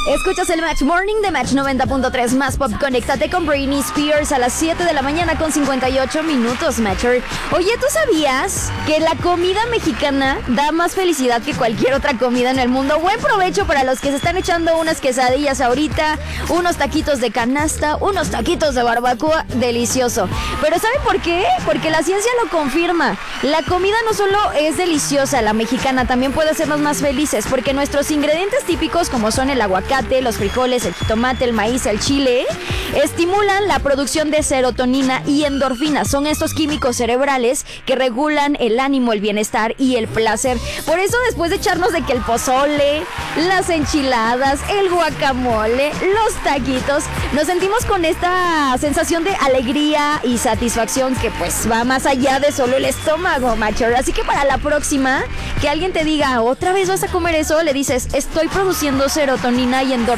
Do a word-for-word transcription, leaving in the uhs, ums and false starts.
Escuchas el Match Morning de Match noventa punto tres más pop. Conéctate con Britney Spears a las siete de la mañana con cincuenta y ocho minutos, Matcher. Oye, ¿tú sabías que la comida mexicana da más felicidad que cualquier otra comida en el mundo? Buen provecho para los que se están echando unas quesadillas ahorita, unos taquitos de canasta, unos taquitos de barbacoa, delicioso. Pero ¿saben por qué? Porque la ciencia lo confirma. La comida no solo es deliciosa, la mexicana también puede hacernos más felices, porque nuestros ingredientes típicos, como son el aguacate, los frijoles, el jitomate, el maíz, el chile, estimulan la producción de serotonina y endorfinas. Son estos químicos cerebrales que regulan el ánimo, el bienestar y el placer. Por eso, después de echarnos de que el pozole, las enchiladas, el guacamole, los taquitos, nos sentimos con esta sensación de alegría y satisfacción que pues va más allá de solo el estómago, macho. Así que para la próxima que alguien te diga, ¿otra vez vas a comer eso?, le dices, estoy produciendo serotonina y endorfinas